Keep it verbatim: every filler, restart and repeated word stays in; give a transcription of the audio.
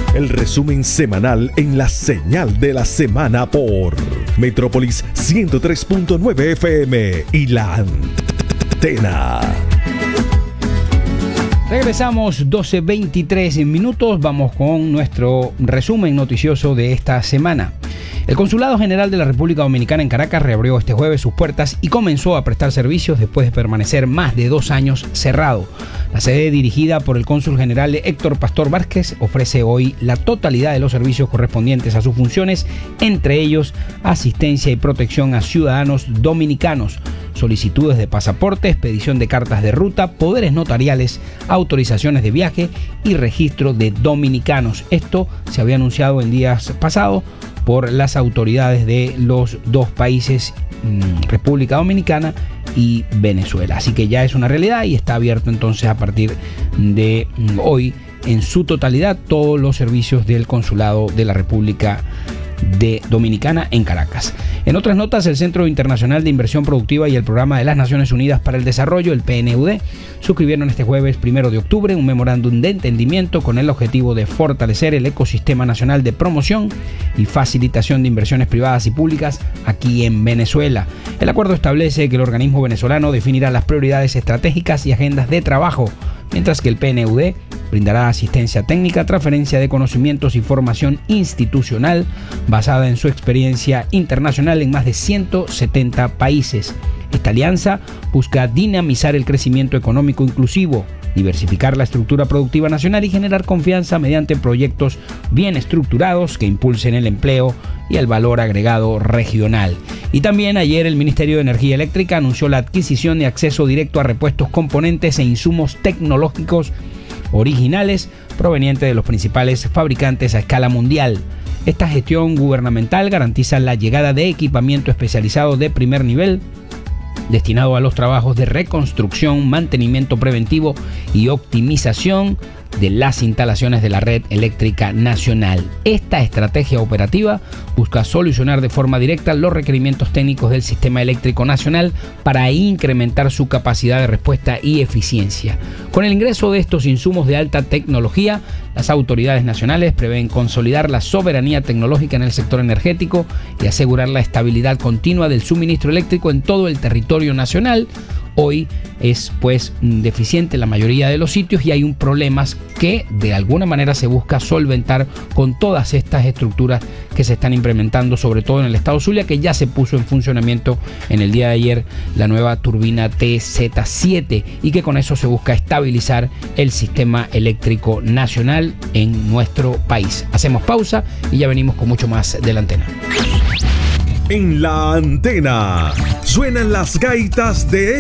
el resumen semanal en la señal de la semana por Metrópolis ciento tres punto nueve F M y La Antena. Regresamos doce veintitrés minutos, vamos con nuestro resumen noticioso de esta semana. El Consulado General de la República Dominicana en Caracas reabrió este jueves sus puertas y comenzó a prestar servicios después de permanecer más de dos años cerrado. La sede, dirigida por el cónsul general Héctor Pastor Vázquez, ofrece hoy la totalidad de los servicios correspondientes a sus funciones, entre ellos asistencia y protección a ciudadanos dominicanos, solicitudes de pasaporte, expedición de cartas de ruta, poderes notariales, autorizaciones de viaje y registro de dominicanos. Esto se había anunciado en días pasados por las autoridades de los dos países, República Dominicana y Venezuela. Así que ya es una realidad y está abierto entonces a partir de hoy en su totalidad todos los servicios del Consulado de la República de Dominicana en Caracas. En otras notas, el Centro Internacional de Inversión Productiva y el Programa de las Naciones Unidas para el Desarrollo, el P N U D, suscribieron este jueves primero de octubre un memorándum de entendimiento con el objetivo de fortalecer el ecosistema nacional de promoción y facilitación de inversiones privadas y públicas aquí en Venezuela. El acuerdo establece que el organismo venezolano definirá las prioridades estratégicas y agendas de trabajo, mientras que el P N U D brindará asistencia técnica, transferencia de conocimientos y formación institucional basada en su experiencia internacional en más de ciento setenta países. Esta alianza busca dinamizar el crecimiento económico inclusivo, diversificar la estructura productiva nacional y generar confianza mediante proyectos bien estructurados que impulsen el empleo y el valor agregado regional. Y también ayer el Ministerio de Energía Eléctrica anunció la adquisición y acceso directo a repuestos, componentes e insumos tecnológicos originales provenientes de los principales fabricantes a escala mundial. Esta gestión gubernamental garantiza la llegada de equipamiento especializado de primer nivel destinado a los trabajos de reconstrucción, mantenimiento preventivo y optimización de las instalaciones de la red eléctrica nacional. Esta estrategia operativa busca solucionar de forma directa los requerimientos técnicos del sistema eléctrico nacional para incrementar su capacidad de respuesta y eficiencia. Con el ingreso de estos insumos de alta tecnología, las autoridades nacionales prevén consolidar la soberanía tecnológica en el sector energético y asegurar la estabilidad continua del suministro eléctrico en todo el territorio nacional. Hoy es pues deficiente la mayoría de los sitios y hay un problema que de alguna manera se busca solventar con todas estas estructuras que se están implementando, sobre todo en el estado Zulia, que ya se puso en funcionamiento en el día de ayer la nueva turbina T Z siete y que con eso se busca estabilizar el sistema eléctrico nacional en nuestro país. Hacemos pausa y ya venimos con mucho más de La Antena. En La Antena suenan las gaitas de